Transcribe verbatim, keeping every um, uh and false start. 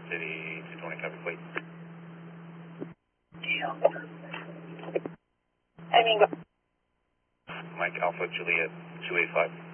City two twenty, copy, please. I mean, go. Mike Alpha Juliet two eight five.